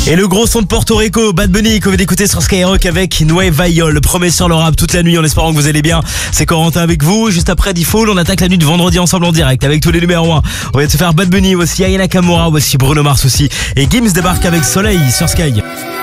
Et le gros son de Porto Rico, Bad Bunny, que vous écoutez sur Skyrock avec Nueva York, le premier sur le rap toute la nuit en espérant que vous allez bien. C'est Corentin avec vous. Juste après D-Fall, on attaque la nuit de vendredi ensemble en direct avec tous les numéros 1. On va se faire Bad Bunny aussi, Aya Nakamura, voici Bruno Mars aussi. Et Gims débarque avec Soleil sur Sky.